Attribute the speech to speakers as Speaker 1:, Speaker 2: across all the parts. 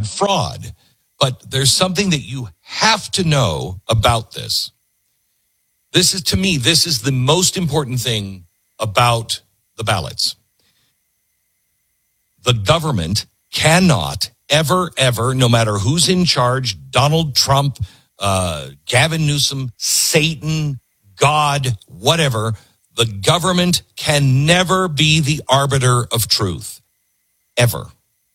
Speaker 1: word fraud. But there's something that you have to know about this. This is the most important thing about the ballots. The government cannot ever, no matter who's in charge, Donald Trump, Gavin Newsom, Satan, God, whatever, the government can never be the arbiter of truth. Ever.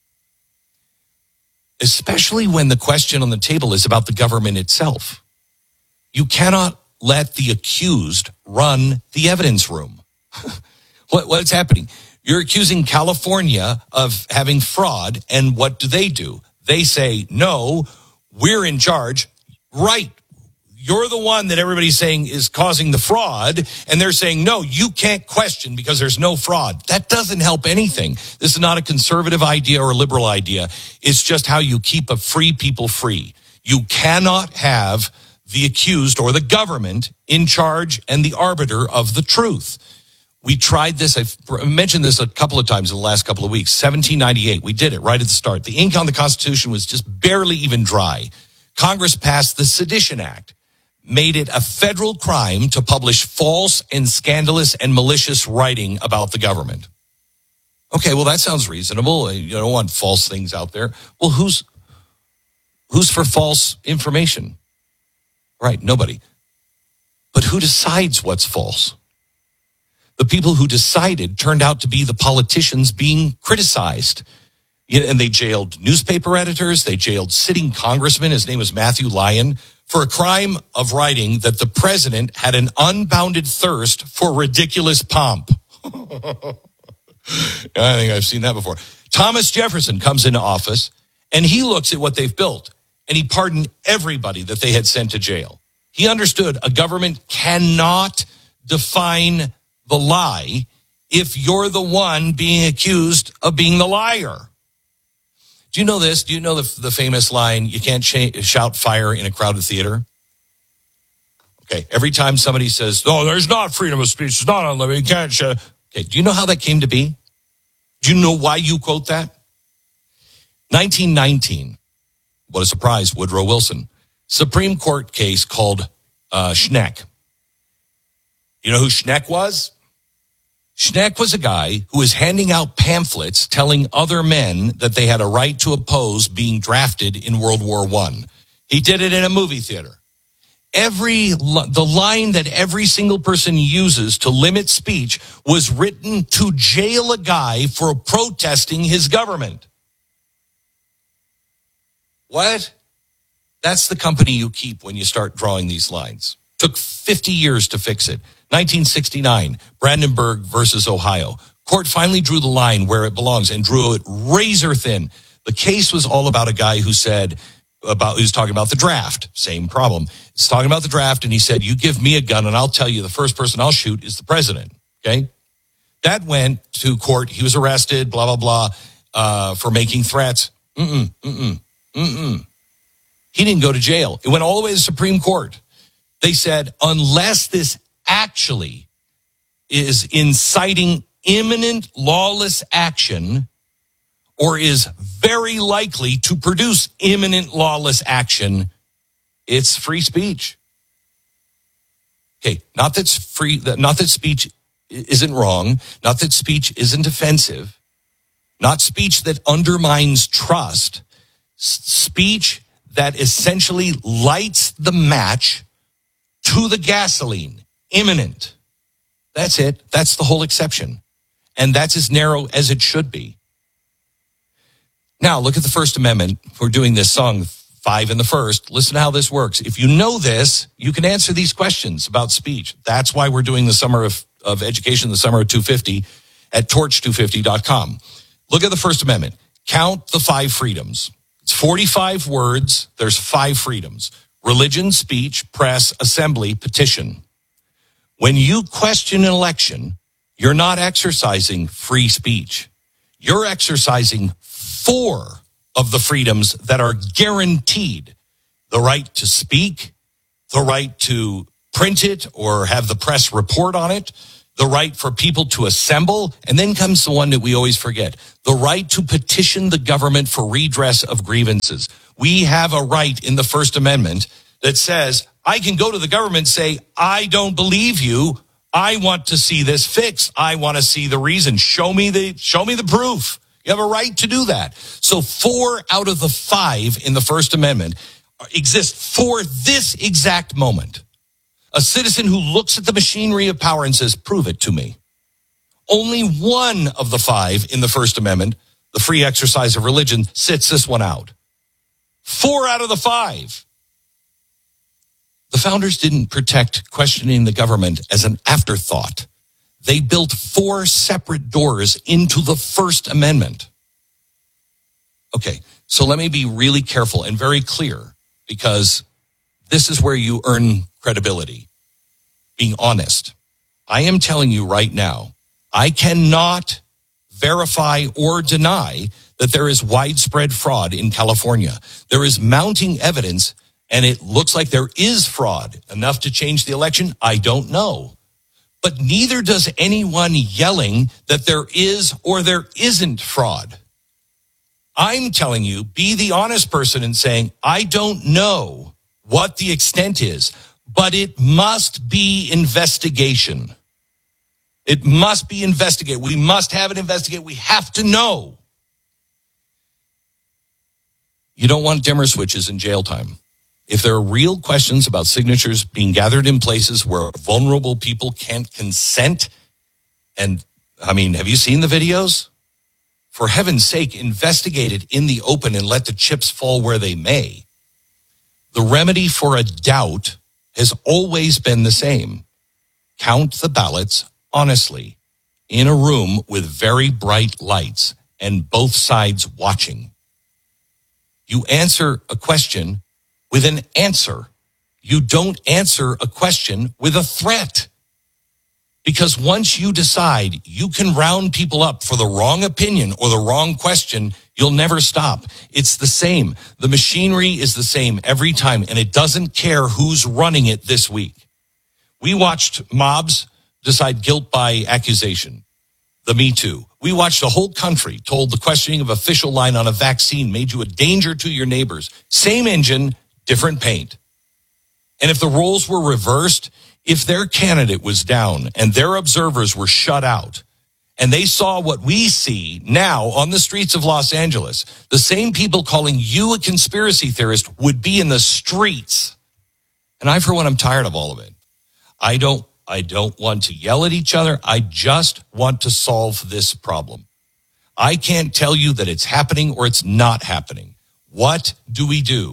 Speaker 1: Especially when the question on the table is about the government itself. You cannot let the accused run the evidence room. What's happening? You're accusing California of having fraud, and what do? They say, no, we're in charge. Right. You're the one that everybody's saying is causing the fraud, and they're saying, no, you can't question because there's no fraud. That doesn't help anything. This is not a conservative idea or a liberal idea. It's just how you keep a free people free. You cannot have the accused or the government in charge and the arbiter of the truth. We tried this. I've mentioned this a couple of times in the last couple of weeks. 1798, we did it right at the start. The ink on the Constitution was just barely even dry. Congress passed the Sedition Act, made it a federal crime to publish false and scandalous and malicious writing about the government. Okay, well, that sounds reasonable. You don't want false things out there. Well, who's for false information? Right, nobody. But who decides what's false? The people who decided turned out to be the politicians being criticized. And they jailed newspaper editors. They jailed sitting congressman. His name was Matthew Lyon, for a crime of writing that the president had an unbounded thirst for ridiculous pomp. I think I've seen that before. Thomas Jefferson comes into office, and he looks at what they've built, and he pardoned everybody that they had sent to jail. He understood a government cannot define the lie if you're the one being accused of being the liar. Do you know this? Do you know the famous line, you can't shout fire in a crowded theater? Okay, every time somebody says, oh, there's not freedom of speech, it's not unlimited, you can't shout. Okay, do you know how that came to be? Do you know why you quote that? 1919, what a surprise, Woodrow Wilson. Supreme Court case called Schneck. You know who Schneck was? Schneck was a guy who was handing out pamphlets telling other men that they had a right to oppose being drafted in World War I. He did it in a movie theater. The line that every single person uses to limit speech was written to jail a guy for protesting his government. What? That's the company you keep when you start drawing these lines. Took 50 years to fix it. 1969, Brandenburg versus Ohio. Court finally drew the line where it belongs and drew it razor thin. The case was all about a guy who he was talking about the draft. Same problem. He's talking about the draft, and he said, you give me a gun and I'll tell you the first person I'll shoot is the president. Okay? That went to court. He was arrested, blah, blah, blah, for making threats. He didn't go to jail. It went all the way to the Supreme Court. They said, unless this actually is inciting imminent lawless action or is very likely to produce imminent lawless action, it's free speech. Okay, not that speech isn't wrong, not that speech isn't offensive, not speech that undermines trust, speech that essentially lights the match to the gasoline. Imminent. That's it. That's the whole exception. And that's as narrow as it should be. Now, look at the First Amendment. We're doing this song, 5 in the First. Listen to how this works. If you know this, you can answer these questions about speech. That's why we're doing the Summer of Education, the Summer of 250 at torch250.com. Look at the First Amendment. Count the 5 freedoms. It's 45 words. There's 5 freedoms. Religion, speech, press, assembly, petition. When you question an election, you're not exercising free speech. You're exercising 4 of the freedoms that are guaranteed. The right to speak, the right to print it or have the press report on it, the right for people to assemble, and then comes the one that we always forget, the right to petition the government for redress of grievances. We have a right in the First Amendment that says, I can go to the government and say, I don't believe you. I want to see this fixed. I want to see the reason. Show me the proof. You have a right to do that. So 4 out of the 5 in the First Amendment exist for this exact moment. A citizen who looks at the machinery of power and says, prove it to me. Only 1 of the 5 in the First Amendment, the free exercise of religion, sits this one out. 4 out of the 5. The founders didn't protect questioning the government as an afterthought. They built 4 separate doors into the First Amendment. Okay, so let me be really careful and very clear, because this is where you earn credibility. Being honest. I am telling you right now, I cannot verify or deny that there is widespread fraud in California. There is mounting evidence, and it looks like there is fraud. Enough to change the election? I don't know. But neither does anyone yelling that there is or there isn't fraud. I'm telling you, be the honest person and saying, I don't know what the extent is, but it must be investigation. It must be investigated. We must have it investigated. We have to know. You don't want dimmer switches in jail time. If there are real questions about signatures being gathered in places where vulnerable people can't consent, and I mean, have you seen the videos? For heaven's sake, investigate it in the open and let the chips fall where they may. The remedy for a doubt has always been the same. Count the ballots honestly in a room with very bright lights and both sides watching. You answer a question with an answer. You don't answer a question with a threat. Because once you decide you can round people up for the wrong opinion or the wrong question, you'll never stop. It's the same. The machinery is the same every time, and it doesn't care who's running it this week. We watched mobs decide guilt by accusation. The Me Too. We watched a whole country told the questioning of official line on a vaccine made you a danger to your neighbors. Same engine, different paint. And if the roles were reversed, if their candidate was down and their observers were shut out, and they saw what we see now on the streets of Los Angeles, the same people calling you a conspiracy theorist would be in the streets. And I, for one, I'm tired of all of it. I don't want to yell at each other. I just want to solve this problem. I can't tell you that it's happening or it's not happening. What do?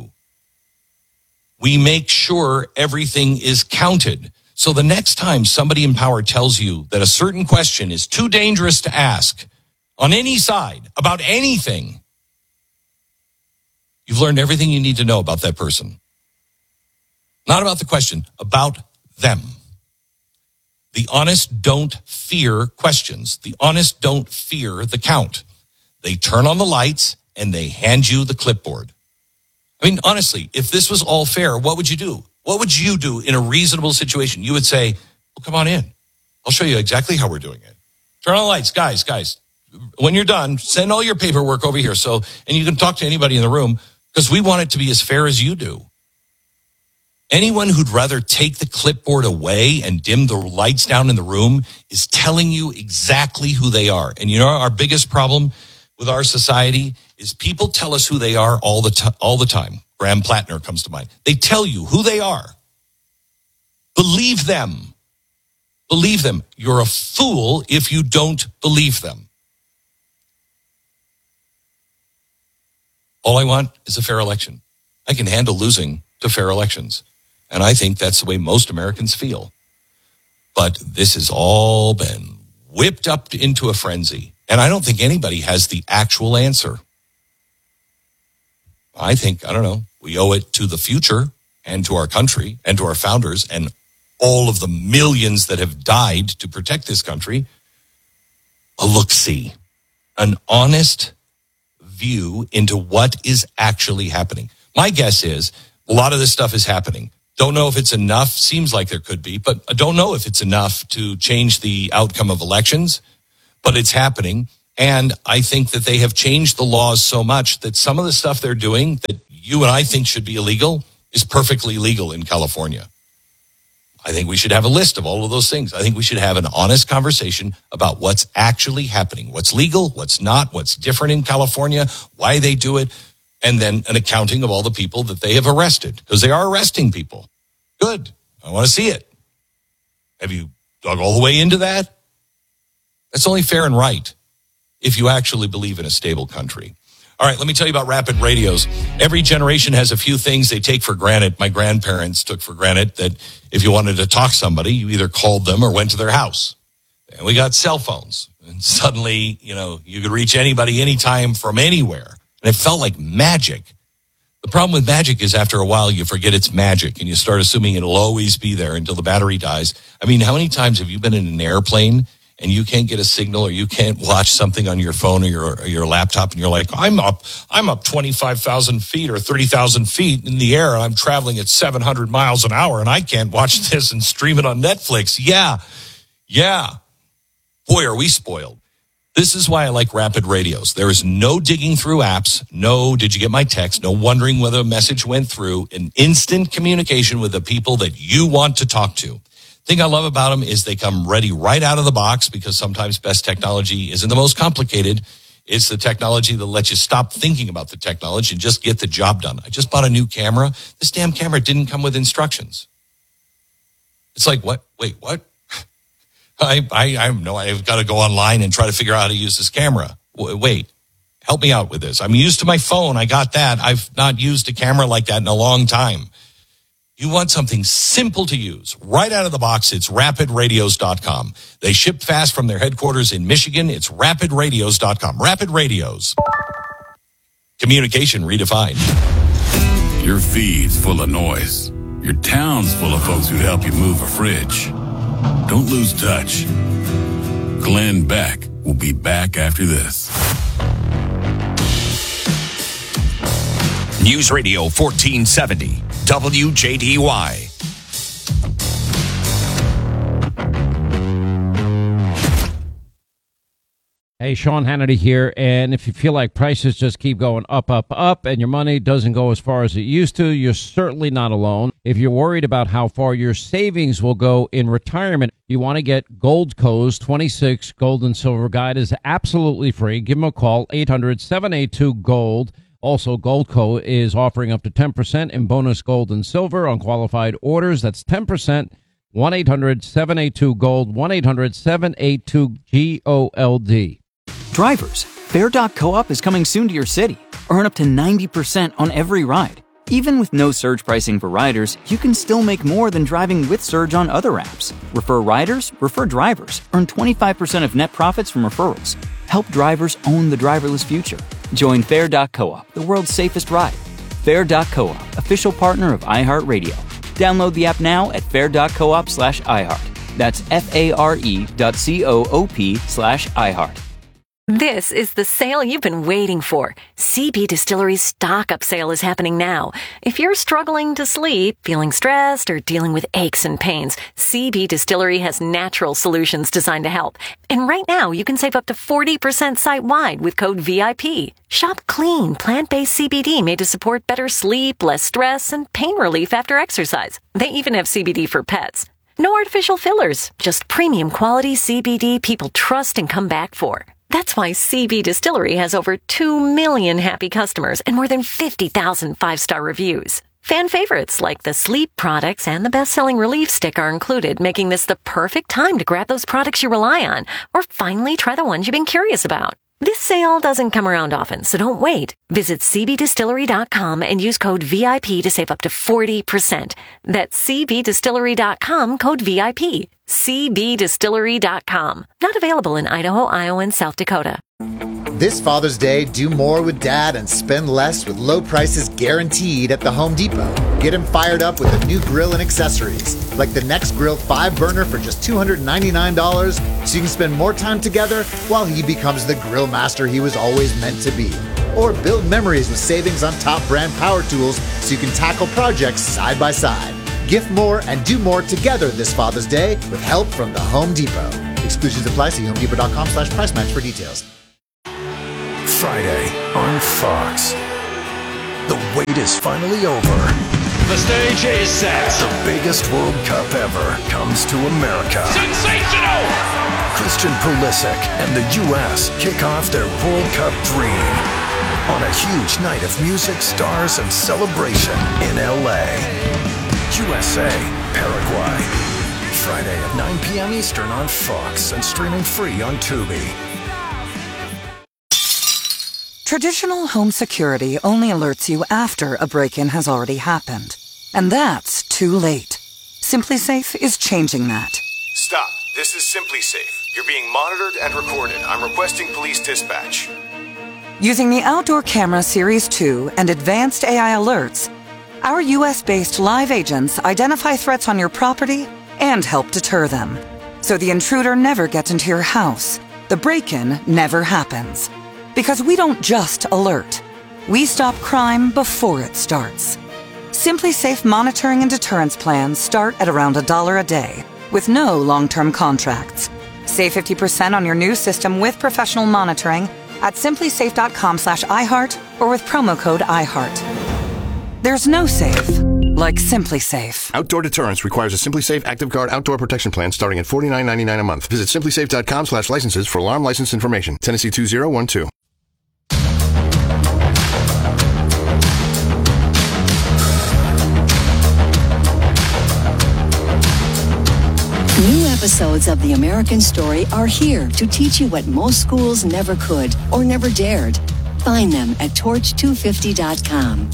Speaker 1: We make sure everything is counted. So the next time somebody in power tells you that a certain question is too dangerous to ask on any side about anything, you've learned everything you need to know about that person. Not about the question, about them. The honest don't fear questions. The honest don't fear the count. They turn on the lights and they hand you the clipboard. I mean, honestly, if this was all fair, what would you do? What would you do in a reasonable situation? You would say, well, come on in. I'll show you exactly how we're doing it. Turn on the lights. Guys. When you're done, send all your paperwork over here. And you can talk to anybody in the room because we want it to be as fair as you do. Anyone who'd rather take the clipboard away and dim the lights down in the room is telling you exactly who they are. And you know, our biggest problem with our society is people tell us who they are all the time. Graham Plattner comes to mind. They tell you who they are. Believe them. Believe them. You're a fool if you don't believe them. All I want is a fair election. I can handle losing to fair elections. And I think that's the way most Americans feel. But this has all been whipped up into a frenzy. And I don't think anybody has the actual answer. I think, we owe it to the future and to our country and to our founders and all of the millions that have died to protect this country. A look-see, an honest view into what is actually happening. My guess is a lot of this stuff is happening Don't know if it's enough. Seems like there could be, but I don't know if it's enough to change the outcome of elections, but it's happening. And I think that they have changed the laws so much that some of the stuff they're doing that you and I think should be illegal is perfectly legal in California. I think we should have a list of all of those things. I think we should have an honest conversation about what's actually happening, what's legal, what's not, what's different in California, why they do it, and then an accounting of all the people that they have arrested, because they are arresting people. Good. I want to see it. Have you dug all the way into that? That's only fair and right if you actually believe in a stable country. All right, let me tell you about rapid radios. Every generation has a few things they take for granted. My grandparents took for granted that if you wanted to talk to somebody, you either called them or went to their house. And we got cell phones. And suddenly, you could reach anybody anytime from anywhere. And it felt like magic. The problem with magic is after a while, you forget it's magic and you start assuming it'll always be there until the battery dies. I mean, how many times have you been in an airplane and you can't get a signal or you can't watch something on your phone or your laptop and you're like, I'm up 25,000 feet or 30,000 feet in the air and I'm traveling at 700 miles an hour and I can't watch this and stream it on Netflix. Yeah. Boy, are we spoiled. This is why I like rapid radios. There is no digging through apps. No, did you get my text? No wondering whether a message went through. An instant communication with the people that you want to talk to. Thing I love about them is they come ready right out of the box because sometimes best technology isn't the most complicated. It's the technology that lets you stop thinking about the technology and just get the job done. I just bought a new camera. This damn camera didn't come with instructions. It's like, what? Wait, what? I've got to go online and try to figure out how to use this camera. Wait, help me out with this. I'm used to my phone. I got that. I've not used a camera like that in a long time. You want something simple to use. Right out of the box, it's rapidradios.com. They ship fast from their headquarters in Michigan. It's rapidradios.com. Rapid Radios. Communication redefined.
Speaker 2: Your feed's full of noise. Your town's full of folks who'd help you move a fridge. Don't lose touch. Glenn Beck will be back after this.
Speaker 3: News Radio 1470, WJDY.
Speaker 4: Hey, Sean Hannity here, and if you feel like prices just keep going up, and your money doesn't go as far as it used to, you're certainly not alone. If you're worried about how far your savings will go in retirement, you want to get Goldco's 26 Gold and Silver Guide is absolutely free. Give them a call, 800-782-GOLD. Also, Goldco is offering up to 10% in bonus gold and silver on qualified orders. That's 10%. 1-800-782-GOLD, 1-800-782-GOLD.
Speaker 5: Drivers, Fair.coop is coming soon to your city. Earn up to 90% on every ride. Even with no surge pricing for riders, you can still make more than driving with surge on other apps. Refer riders, refer drivers. Earn 25% of net profits from referrals. Help drivers own the driverless future. Join Fair.coop, the world's safest ride. Fair.coop, official partner of iHeartRadio. Download the app now at fair.coop/iHeart. That's FARE.coop/iHeart.
Speaker 6: This is the sale you've been waiting for. CB Distillery's Stock Up Sale is happening now. If you're struggling to sleep, feeling stressed, or dealing with aches and pains, CB Distillery has natural solutions designed to help. And right now, you can save up to 40% site-wide with code VIP. Shop clean, plant-based CBD made to support better sleep, less stress, and pain relief after exercise. They even have CBD for pets. No artificial fillers, just premium quality CBD people trust and come back for. That's why CB Distillery has over 2 million happy customers and more than 50,000 five-star reviews. Fan favorites like the sleep products and the best-selling relief stick are included, making this the perfect time to grab those products you rely on or finally try the ones you've been curious about. This sale doesn't come around often, so don't wait. Visit cbdistillery.com and use code VIP to save up to 40%. That's cbdistillery.com, code VIP. cbdistillery.com. Not available in Idaho, Iowa, and South Dakota.
Speaker 7: This Father's Day, do more with Dad and spend less with low prices guaranteed at the Home Depot. Get him fired up with a new grill and accessories, like the Nextgrill 5-burner for just $299, so you can spend more time together while he becomes the grill master he was always meant to be. Or build memories with savings on top brand power tools so you can tackle projects side by side. Gift more and do more together this Father's Day with help from the Home Depot. Exclusions apply. See homedepot.com/price match for details.
Speaker 8: Friday on Fox. The wait is finally over.
Speaker 9: The stage is set.
Speaker 8: The biggest World Cup ever comes to America.
Speaker 9: Sensational!
Speaker 8: Christian Pulisic and the U.S. kick off their World Cup dream on a huge night of music, stars, and celebration in L.A. USA, Paraguay. Friday at 9 p.m. Eastern on Fox and streaming free on Tubi.
Speaker 10: Traditional home security only alerts you after a break-in has already happened. And that's too late. SimpliSafe is changing that.
Speaker 11: Stop. This is SimpliSafe. You're being monitored and recorded. I'm requesting police dispatch.
Speaker 10: Using the Outdoor Camera Series 2 and advanced AI alerts, our U.S.-based live agents identify threats on your property and help deter them. So the intruder never gets into your house. The break-in never happens. Because we don't just alert. We stop crime before it starts. SimpliSafe monitoring and deterrence plans start at around $1 a day, with no long-term contracts. Save 50% on your new system with professional monitoring at simplysafe.com/iHeart or with promo code iHeart. There's no safe like SimpliSafe.
Speaker 12: Outdoor deterrence requires a SimpliSafe Active Guard outdoor protection plan starting at $49.99 a month. Visit simplysafe.com/licenses for alarm license information. Tennessee 2012.
Speaker 13: New episodes of The American Story are here to teach you what most schools never could or never dared. Find them at torch250.com.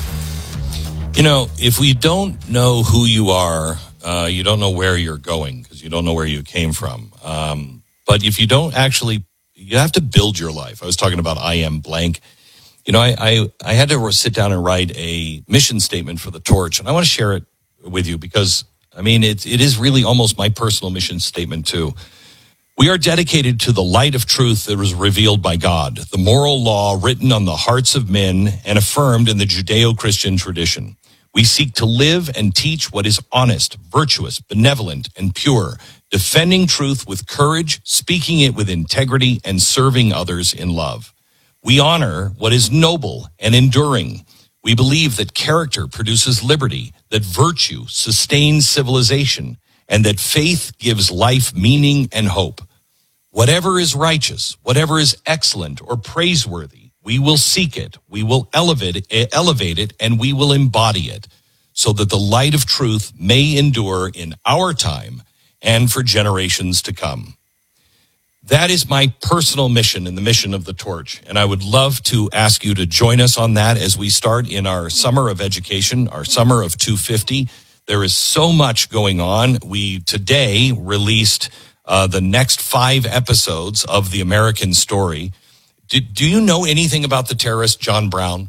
Speaker 1: You know, if we don't know who you are, you don't know where you're going because you don't know where you came from. But if you don't actually, you have to build your life. I was talking about I Am Blank. You know, I had to sit down and write a mission statement for the Torch, and I want to share it with you because, I mean, it is really almost my personal mission statement too. We are dedicated to the light of truth that was revealed by God, the moral law written on the hearts of men and affirmed in the Judeo-Christian tradition. We seek to live and teach what is honest, virtuous, benevolent, and pure, defending truth with courage, speaking it with integrity, and serving others in love. We honor what is noble and enduring. We believe that character produces liberty, that virtue sustains civilization, and that faith gives life meaning and hope. Whatever is righteous, whatever is excellent or praiseworthy, we will seek it, we will elevate it, and we will embody it, so that the light of truth may endure in our time and for generations to come. That is my personal mission and the mission of the Torch, and I would love to ask you to join us on that as we start in our summer of education, our summer of 250. There is so much going on. We today released the next 5 episodes of The American Story. Do you know anything about the terrorist John Brown?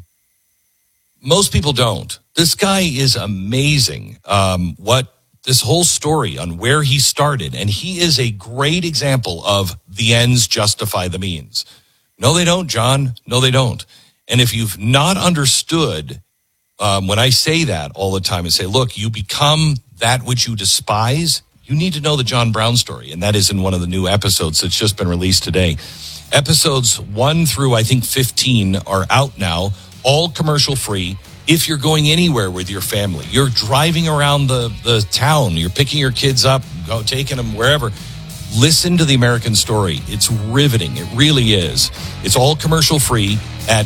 Speaker 1: Most people don't. This guy is amazing. What this whole story on where he started, and he is a great example of the ends justify the means. No, they don't, John. No, they don't. And if you've not understood, when I say that all the time and say, look, you become that which you despise, you need to know the John Brown story. And that is in one of the new episodes that's just been released today. Episodes 1 through, I think, 15 are out now, all commercial free. If you're going anywhere with your family, you're driving around the town, you're picking your kids up, taking them wherever, listen to The American Story. It's riveting. It really is. It's all commercial free at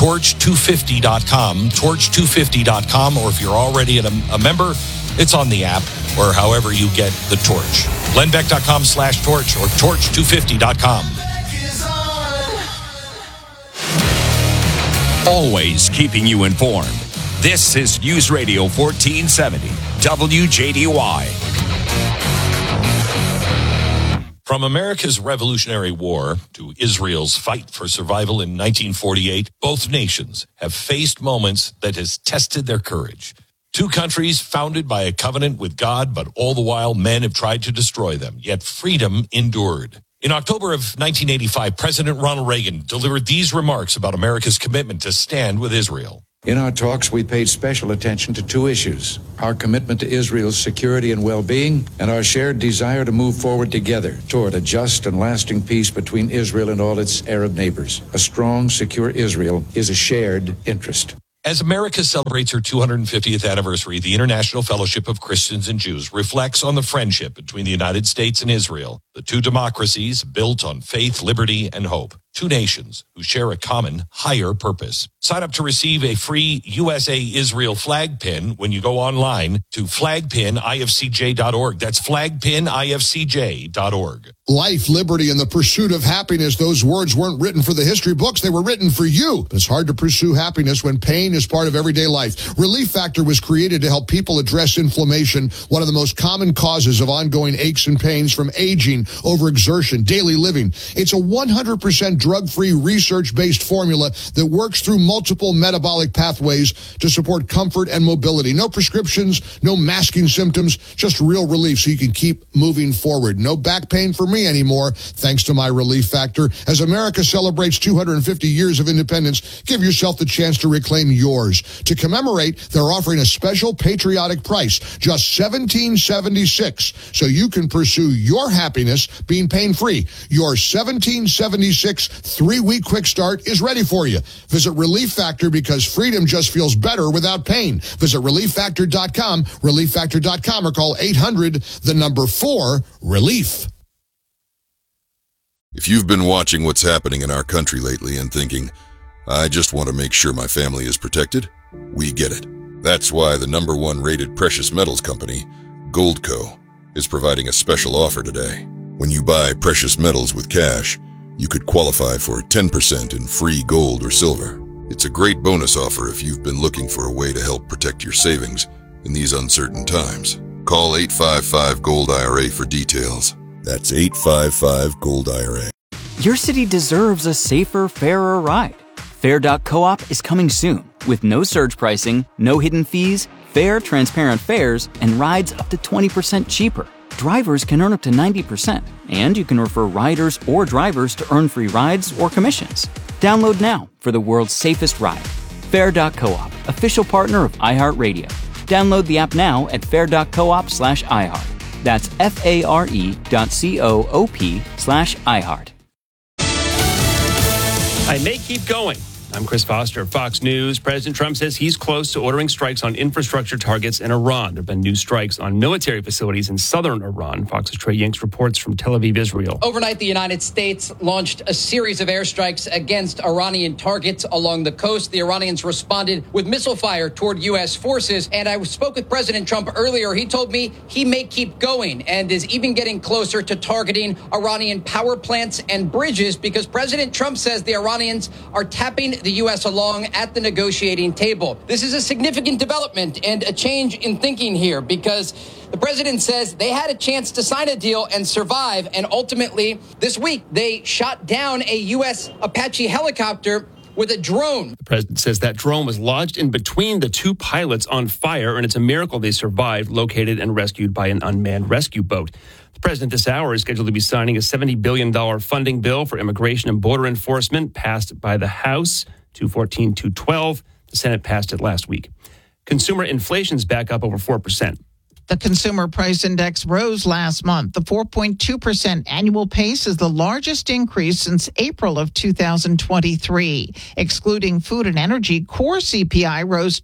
Speaker 1: torch250.com, torch250.com, or if you're already a member, it's on the app or however you get the Torch. glennbeck.com/torch or torch250.com.
Speaker 3: Always keeping you informed. This is News Radio 1470, WJDY.
Speaker 1: From America's Revolutionary War to Israel's fight for survival in 1948, both nations have faced moments that has tested their courage. Two countries founded by a covenant with God, but all the while men have tried to destroy them, yet freedom endured. In October of 1985, President Ronald Reagan delivered these remarks about America's commitment to stand with Israel.
Speaker 14: In our talks, we paid special attention to two issues: our commitment to Israel's security and well-being, and our shared desire to move forward together toward a just and lasting peace between Israel and all its Arab neighbors. A strong, secure Israel is a shared interest.
Speaker 1: As America celebrates her 250th anniversary, the International Fellowship of Christians and Jews reflects on the friendship between the United States and Israel, the two democracies built on faith, liberty, and hope. Two nations who share a common, higher purpose. Sign up to receive a free USA-Israel flag pin when you go online to flagpinifcj.org. That's flagpinifcj.org.
Speaker 15: Life, liberty, and the pursuit of happiness. Those words weren't written for the history books. They were written for you. It's hard to pursue happiness when pain is part of everyday life. Relief Factor was created to help people address inflammation, one of the most common causes of ongoing aches and pains from aging, overexertion, daily living. It's a 100% drug-free, research-based formula that works through multiple metabolic pathways to support comfort and mobility. No prescriptions, no masking symptoms, just real relief so you can keep moving forward. No back pain for me anymore, thanks to my Relief Factor. As America celebrates 250 years of independence, give yourself the chance to reclaim yours. To commemorate, they're offering a special patriotic price, just $17.76, so you can pursue your happiness being pain-free. Your $17.76 3-week quick start is ready for you. Visit Relief Factor because freedom just feels better without pain. Visit ReliefFactor.com, ReliefFactor.com, or call 800-4-RELIEF.
Speaker 16: If you've been watching what's happening in our country lately and thinking, I just want to make sure my family is protected, we get it. That's why the #1 rated precious metals company, Goldco, is providing a special offer today. When you buy precious metals with cash, you could qualify for 10% in free gold or silver. It's a great bonus offer if you've been looking for a way to help protect your savings in these uncertain times. Call 855-GOLD-IRA for details. That's 855-GOLD-IRA.
Speaker 5: Your city deserves a safer, fairer ride. Fair.coop is coming soon with no surge pricing, no hidden fees, fair, transparent fares, and rides up to 20% cheaper. Drivers can earn up to 90%, and you can refer riders or drivers to earn free rides or commissions. Download now for the world's safest ride. Fair.coop, official partner of iHeartRadio. Download the app now at fair.coop/iHeart. That's FARE.coop/iHeart.
Speaker 17: I may keep going. I'm Chris Foster, Fox News. President Trump says he's close to ordering strikes on infrastructure targets in Iran. There have been new strikes on military facilities in southern Iran. Fox's Trey Yanks reports from Tel Aviv, Israel.
Speaker 18: Overnight, the United States launched a series of airstrikes against Iranian targets along the coast. The Iranians responded with missile fire toward U.S. forces. And I spoke with President Trump earlier. He told me he may keep going and is even getting closer to targeting Iranian power plants and bridges because President Trump says the Iranians are tapping the U.S. along at the negotiating table. This is a significant development and a change in thinking here because the president says they had a chance to sign a deal and survive, and ultimately this week they shot down a U.S. Apache helicopter with a drone.
Speaker 17: The president says that drone was lodged in between the two pilots on fire, and it's a miracle they survived, located and rescued by an unmanned rescue boat. The president this hour is scheduled to be signing a $70 billion funding bill for immigration and border enforcement passed by the House, 214-212. The Senate passed it last week. Consumer inflation's back up over 4%.
Speaker 19: The Consumer Price Index rose last month. The 4.2% annual pace is the largest increase since April of 2023. Excluding food and energy, core CPI rose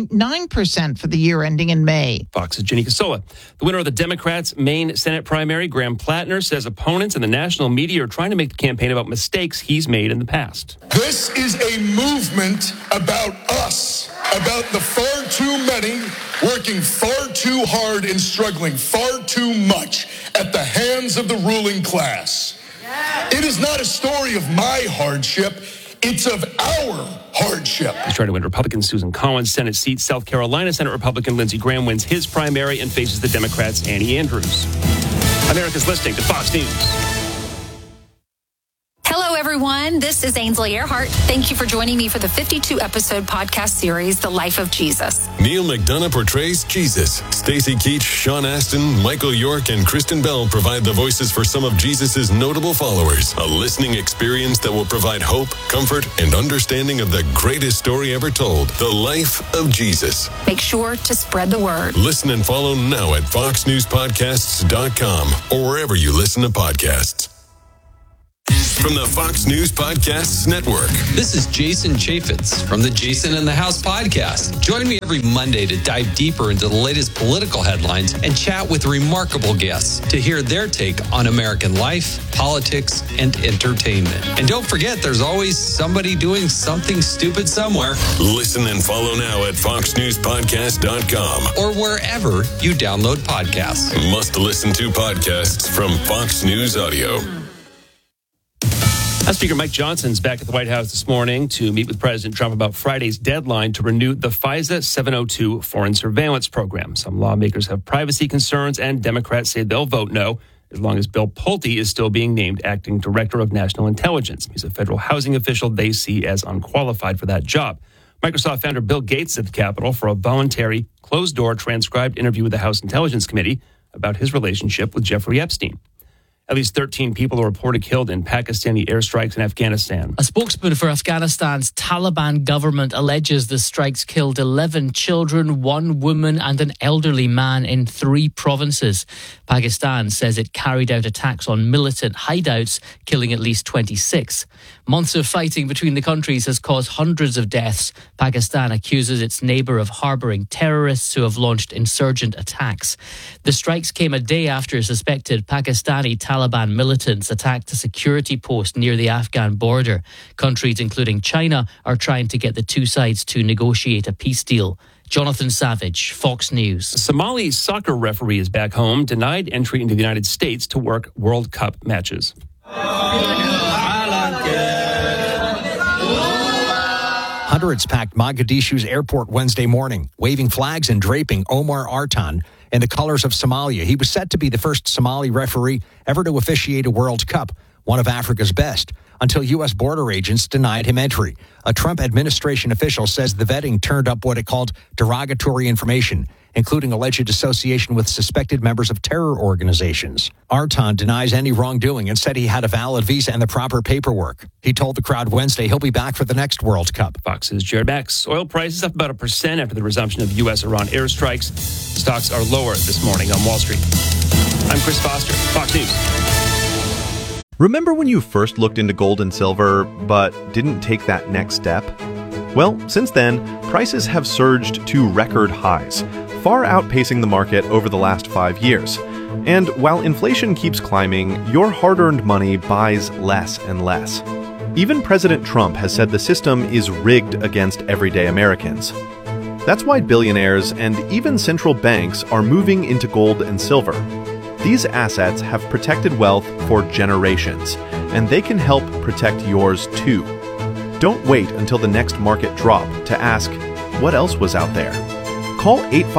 Speaker 19: 2.9% for the year ending in May.
Speaker 17: Fox's Jenny Casola. The winner of the Democrats' Maine Senate primary, Graham Plattner, says opponents in the national media are trying to make the campaign about mistakes he's made in the past.
Speaker 20: This is a movement about us, about the far too many working far too hard and struggling far too much at the hands of the ruling class. It is not a story of my hardship. It's of our hardship.
Speaker 17: He's trying to win Republican Susan Collins' Senate seat. South Carolina Senate Republican Lindsey Graham wins his primary and faces the Democrats' Annie Andrews. America's listening to Fox News.
Speaker 21: Hello, everyone. This This is Ainsley Earhart. Thank you for joining me for the 52-episode podcast series, The Life of Jesus.
Speaker 22: Neil McDonough portrays Jesus. Stacey Keach, Sean Astin, Michael York, and Kristen Bell provide the voices for some of Jesus' notable followers. A listening experience that will provide hope, comfort, and understanding of the greatest story ever told, The Life of Jesus.
Speaker 21: Make sure to spread the word.
Speaker 22: Listen and follow now at foxnewspodcasts.com or wherever you listen to podcasts. From the Fox News Podcasts Network.
Speaker 23: This is Jason Chaffetz from the Jason in the House podcast. Join me every Monday to dive deeper into the latest political headlines and chat with remarkable guests to hear their take on American life, politics, and entertainment. And don't forget, there's always somebody doing something stupid somewhere.
Speaker 22: Listen and follow now at foxnewspodcast.com
Speaker 23: or wherever you download podcasts.
Speaker 22: Must listen to podcasts from Fox News Audio.
Speaker 17: House Speaker Mike Johnson's back at the White House this morning to meet with President Trump about Friday's deadline to renew the FISA 702 foreign surveillance program. Some lawmakers have privacy concerns, and Democrats say they'll vote no as long as Bill Pulte is still being named acting director of national intelligence. He's a federal housing official they see as unqualified for that job. Microsoft founder Bill Gates at the Capitol for a voluntary, closed-door transcribed interview with the House Intelligence Committee about his relationship with Jeffrey Epstein. At least 13 people are reported killed in Pakistani airstrikes in Afghanistan.
Speaker 24: A spokesman for Afghanistan's Taliban government alleges the strikes killed 11 children, 1 woman and an elderly man in 3 provinces. Pakistan says it carried out attacks on militant hideouts, killing at least 26. Months of fighting between the countries has caused hundreds of deaths. Pakistan accuses its neighbour of harbouring terrorists who have launched insurgent attacks. The strikes came a day after suspected Pakistani Taliban militants attacked a security post near the Afghan border. Countries, including China, are trying to get the two sides to negotiate a peace deal. Jonathan Savage, Fox News.
Speaker 17: A Somali soccer referee is back home, denied entry into the United States to work World Cup matches.
Speaker 25: Hundreds packed Mogadishu's airport Wednesday morning, waving flags and draping Omar Artan in the colors of Somalia. He was set to be the first Somali referee ever to officiate a World Cup, one of Africa's best, until U.S. border agents denied him entry. A Trump administration official says the vetting turned up what it called derogatory information, including alleged association with suspected members of terror organizations. Artan denies any wrongdoing and said he had a valid visa and the proper paperwork. He told the crowd Wednesday he'll be back for the next World Cup.
Speaker 17: Fox's Jared Max. Oil prices up about 1% after the resumption of U.S.-Iran airstrikes. Stocks are lower this morning on Wall Street. I'm Chris Foster, Fox News.
Speaker 26: Remember when you first looked into gold and silver, but didn't take that next step? Well, since then, prices have surged to record highs, far outpacing the market over the last 5 years. And while inflation keeps climbing, your hard-earned money buys less and less. Even President Trump has said the system is rigged against everyday Americans. That's why billionaires and even central banks are moving into gold and silver. These assets have protected wealth for generations, and they can help protect yours too. Don't wait until the next market drop to ask, what else was out there? Call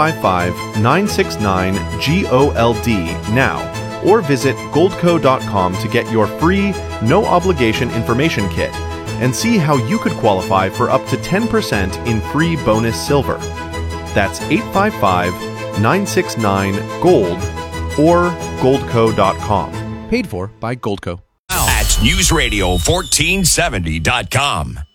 Speaker 26: 855-969-GOLD now, or visit goldco.com to get your free, no-obligation information kit and see how you could qualify for up to 10% in free bonus silver. That's 855-969-GOLD or goldco.com.
Speaker 3: Paid for by Goldco. At newsradio1470.com.